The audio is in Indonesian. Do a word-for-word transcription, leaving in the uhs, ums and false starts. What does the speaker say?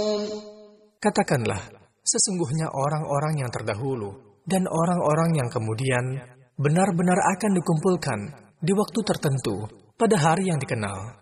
Katakanlah, sesungguhnya orang-orang yang terdahulu dan orang-orang yang kemudian benar-benar akan dikumpulkan di waktu tertentu pada hari yang dikenal.